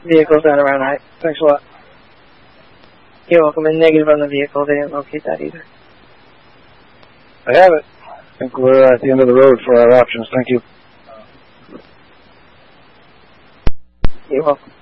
vehicles down around I. Thanks a lot. You're welcome. And negative on the vehicle. They didn't locate that either. I have it. I think we're at the end of the road for our options. Thank you. You're welcome.